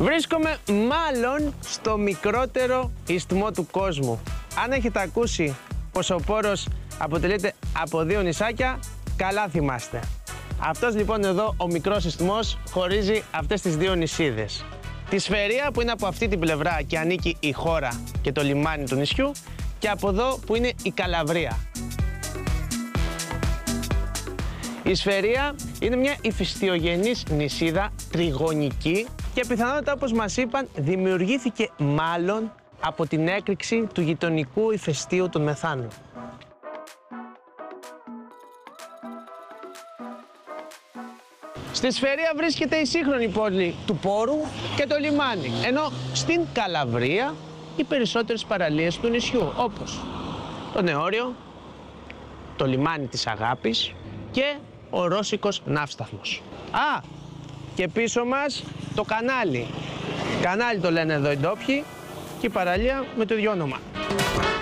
Βρίσκομαι μάλλον στο μικρότερο ισθμό του κόσμου. Αν έχετε ακούσει πως ο Πόρος αποτελείται από δύο νησάκια, καλά θυμάστε. Αυτός λοιπόν εδώ ο μικρός ισθμός χωρίζει αυτές τις δύο νησίδες. Τη Σφαιρία που είναι από αυτή την πλευρά και ανήκει η χώρα και το λιμάνι του νησιού, και από εδώ που είναι η Καλαβρία. Η Σφαιρία είναι μια ηφαιστειογενής νησίδα τριγωνική και πιθανότατα, όπως μας είπαν, δημιουργήθηκε μάλλον από την έκρηξη του γειτονικού ηφαιστείου των Μεθάνων. Στη Σφαιρία βρίσκεται η σύγχρονη πόλη του Πόρου και το λιμάνι, ενώ στην Καλαβρία οι περισσότερες παραλίες του νησιού, όπως το Νεόριο, το λιμάνι της Αγάπης και ο Ρώσικος ναύσταθμος. Α, και πίσω μας το κανάλι. Κανάλι το λένε εδώ οι ντόπιοι και η παραλία με το ίδιο όνομα.